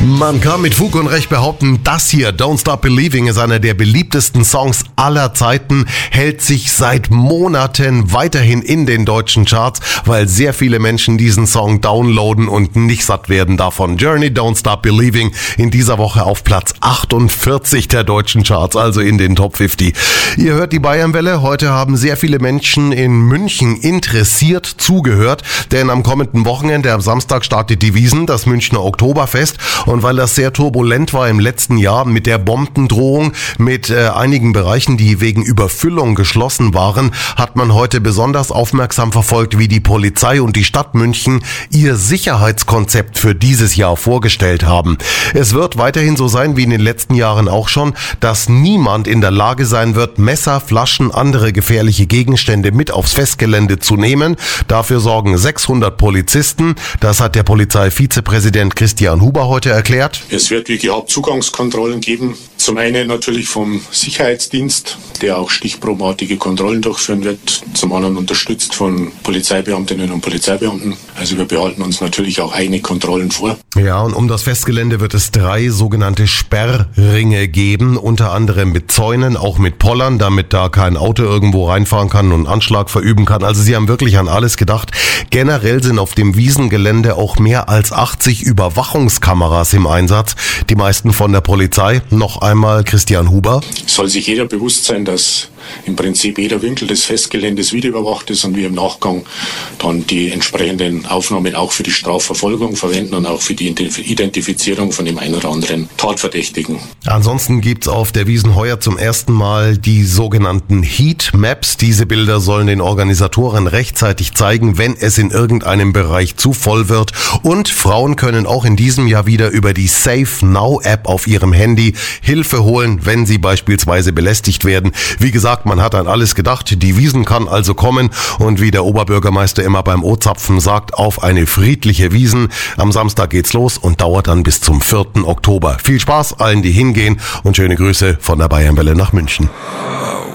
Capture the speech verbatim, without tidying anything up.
Man kann mit Fug und Recht behaupten, das hier, Don't Stop Believing, ist einer der beliebtesten Songs aller Zeiten, hält sich seit Monaten weiterhin in den deutschen Charts, weil sehr viele Menschen diesen Song downloaden und nicht satt werden davon. Journey, Don't Stop Believing, in dieser Woche auf Platz achtundvierzig der deutschen Charts, also in den Top fünfzig. Ihr hört die Bayernwelle, heute haben sehr viele Menschen in München interessiert zugehört, denn am kommenden Wochenende, am Samstag, startet die Wiesn, das Münchner Oktoberfest. Und weil das sehr turbulent war im letzten Jahr mit der Bombendrohung, mit äh, einigen Bereichen, die wegen Überfüllung geschlossen waren, hat man heute besonders aufmerksam verfolgt, wie die Polizei und die Stadt München ihr Sicherheitskonzept für dieses Jahr vorgestellt haben. Es wird weiterhin so sein wie in den letzten Jahren auch schon, dass niemand in der Lage sein wird, Messer, Flaschen, andere gefährliche Gegenstände mit aufs Festgelände zu nehmen. Dafür sorgen sechshundert Polizisten. Das hat der Polizeivizepräsident Christian Huber heute erklärt. Es wird wie gehabt Zugangskontrollen geben. Zum einen natürlich vom Sicherheitsdienst, der auch stichprobenartige Kontrollen durchführen wird. Zum anderen unterstützt von Polizeibeamtinnen und Polizeibeamten. Also wir behalten uns natürlich auch eigene Kontrollen vor. Ja, und um das Festgelände wird es drei sogenannte Sperrringe geben, unter anderem mit Zäunen, auch mit Pollern, damit da kein Auto irgendwo reinfahren kann und einen Anschlag verüben kann. Also sie haben wirklich an alles gedacht. Generell sind auf dem Wiesengelände auch mehr als achtzig Überwachungskameras im Einsatz, die meisten von der Polizei. Noch einmal Christian Huber. Soll sich jeder bewusst sein, dass im Prinzip jeder Winkel des Festgeländes videoüberwacht ist und wir im Nachgang dann die entsprechenden Aufnahmen auch für die Strafverfolgung verwenden und auch für die Identifizierung von dem einen oder anderen Tatverdächtigen. Ansonsten gibt's auf der Wiesn heuer zum ersten Mal die sogenannten Heatmaps. Diese Bilder sollen den Organisatoren rechtzeitig zeigen, wenn es in irgendeinem Bereich zu voll wird. Und Frauen können auch in diesem Jahr wieder über die Safe Now App auf ihrem Handy Hilfe holen, wenn sie beispielsweise belästigt werden. Wie gesagt, man hat an alles gedacht. Die Wiesn kann also kommen und wie der Oberbürgermeister immer beim O-Zapfen sagt, auf eine friedliche Wiesn. Am Samstag geht's los und dauert dann bis zum vierten Oktober. Viel Spaß allen, die hingehen und schöne Grüße von der Bayernwelle nach München.